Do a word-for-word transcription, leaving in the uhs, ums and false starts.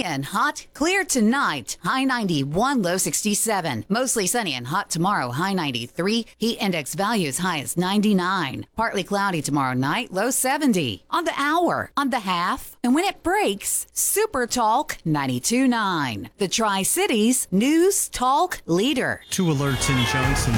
and hot. Clear tonight. High ninety-one, low sixty-seven. Mostly sunny and hot tomorrow. High ninety-three. Heat index values high as ninety-nine. Partly cloudy tomorrow night. Low seventy. On the hour, on the half, and when it breaks, Super Talk ninety-two point nine. The Tri-Cities News Talk Leader. Two alerts in Johnson.